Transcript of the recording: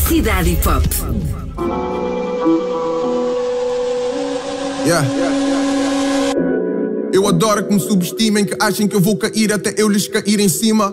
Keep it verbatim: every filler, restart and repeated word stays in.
Cidade Hip Hop. Yeah. Eu adoro que me subestimem, que achem que eu vou cair até eu lhes cair em cima.